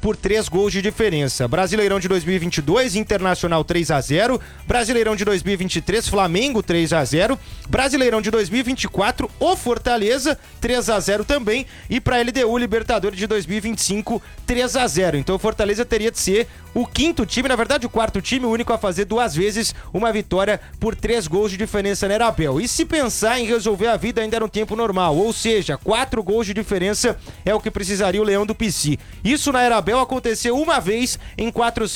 por 3 gols de diferença. Brasileirão de 2022, Internacional 3-0. Brasileirão de 2023, Flamengo 3-0. Brasileirão de 2024, o Fortaleza 3-0 também. E para LDU, Libertadores de 2025, 3-0. Então o Fortaleza teria de ser o quinto time, na verdade o quarto time, o único a fazer 2 vezes uma vitória por 3 gols de diferença na Erabel. E se pensar em resolver a vida ainda no tempo normal, ou seja, 4 gols de diferença é o que precisaria o Leão do Pici. Isso na Erabel aconteceu uma vez em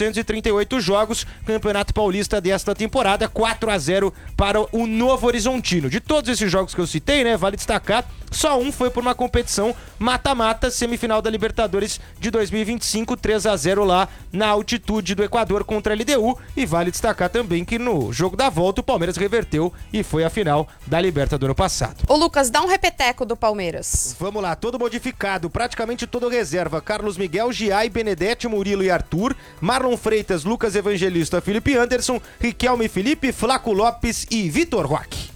438 jogos, Campeonato Paulista desta temporada, 4-0 para o Novo Horizontino. De todos esses jogos que eu citei, né, vale destacar, só um foi por uma competição mata-mata, semifinal da Libertadores de 2025, 3-0 lá na altitude do Equador contra a LDU. E vale destacar também que no jogo da volta o Palmeiras reverteu e foi a final da Liberta do ano passado. Ô Lucas, dá um repeteco do Palmeiras. Vamos lá, todo modificado, praticamente todo reserva. Carlos Miguel, Giai, Benedetti, Murilo e Arthur, Marlon Freitas, Lucas Evangelista, Felipe Anderson, Riquelme Felipe, Flaco Lopes e Vitor Roque.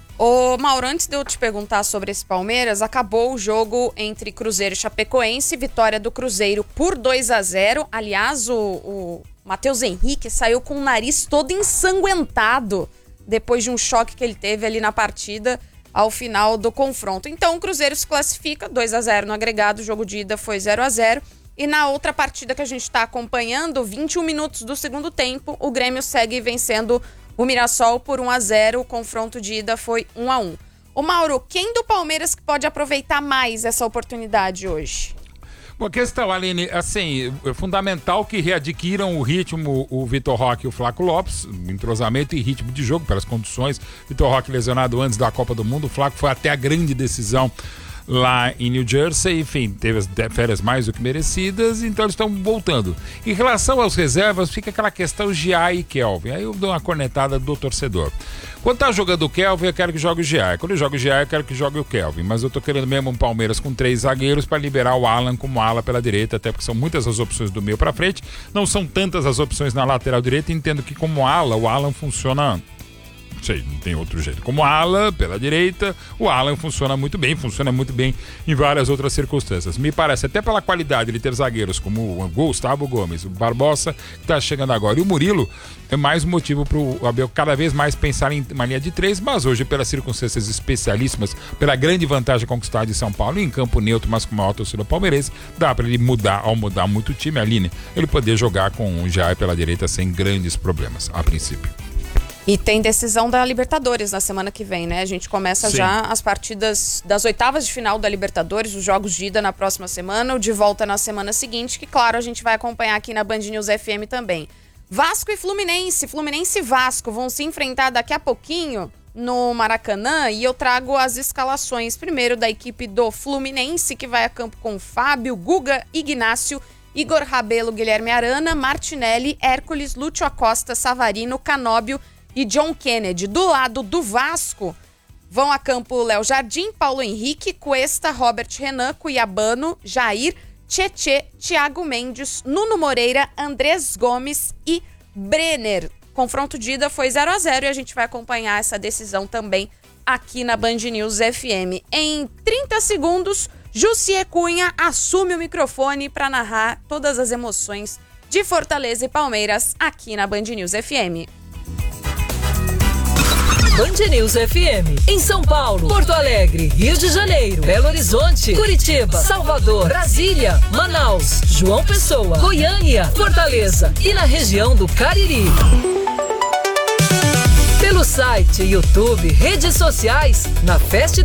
Ô Mauro, antes de eu te perguntar sobre esse Palmeiras, acabou o jogo entre Cruzeiro e Chapecoense, vitória do Cruzeiro por 2-0. Aliás, o Matheus Henrique saiu com o nariz todo ensanguentado depois de um choque que ele teve ali na partida ao final do confronto. Então o Cruzeiro se classifica 2-0 no agregado, o jogo de ida foi 0-0. E na outra partida que a gente está acompanhando, 21 minutos do segundo tempo, o Grêmio segue vencendo o Mirassol por 1-0, o confronto de ida foi 1-1. Ô Mauro, quem do Palmeiras que pode aproveitar mais essa oportunidade hoje? Bom, a questão, Aline, assim, é fundamental que readquiram o ritmo o Vitor Roque e o Flaco Lopes, entrosamento e ritmo de jogo pelas condições. Vitor Roque lesionado antes da Copa do Mundo, o Flaco foi até a grande decisão lá em New Jersey, enfim, teve as férias mais do que merecidas, então eles estão voltando. Em relação aos reservas, fica aquela questão Giai e Kelvin. Aí eu dou uma cornetada do torcedor. Quando tá jogando o Kelvin, eu quero que jogue o Giai. Quando eu jogo o Giai, eu quero que jogue o Kelvin. Mas eu tô querendo mesmo um Palmeiras com 3 zagueiros para liberar o Alan como ala pela direita, até porque são muitas as opções do meio para frente, não são tantas as opções na lateral direita, entendo que como ala, o Alan funciona... sei, não tem outro jeito. Como ala, pela direita, o Alan funciona muito bem em várias outras circunstâncias. Me parece, até pela qualidade de ter zagueiros como o Gustavo Gomes, o Barbosa, que está chegando agora, e o Murilo, é mais motivo para o Abel cada vez mais pensar em uma linha de 3, mas hoje, pelas circunstâncias especialíssimas, pela grande vantagem conquistada de São Paulo, em campo neutro, mas com maior torcida palmeirense, dá para ele mudar, ao mudar muito o time, Aline, ele poder jogar com o Jair pela direita sem grandes problemas, a princípio. E tem decisão da Libertadores na semana que vem, né? A gente começa já as partidas das oitavas de final da Libertadores, os jogos de ida na próxima semana, o de volta na semana seguinte, que claro, a gente vai acompanhar aqui na Band News FM também. Vasco e Fluminense, Fluminense e Vasco vão se enfrentar daqui a pouquinho no Maracanã e eu trago as escalações primeiro da equipe do Fluminense, que vai a campo com Fábio, Guga, Ignácio, Igor Rabelo, Guilherme Arana, Martinelli, Hércules, Lúcio Acosta, Savarino, Canóbio e John Kennedy. Do lado do Vasco, vão a campo Léo Jardim, Paulo Henrique, Cuesta, Robert Renan, Cuiabano, Jair, Tietê, Thiago Mendes, Nuno Moreira, Andrés Gomes e Brenner. Confronto de ida foi 0-0 e a gente vai acompanhar essa decisão também aqui na Band News FM. Em 30 segundos, Jussier Cunha assume o microfone para narrar todas as emoções de Fortaleza e Palmeiras aqui na Band News FM. Band News FM, em São Paulo, Porto Alegre, Rio de Janeiro, Belo Horizonte, Curitiba, Salvador, Brasília, Manaus, João Pessoa, Goiânia, Fortaleza e na região do Cariri. Pelo site, YouTube, redes sociais, na Fast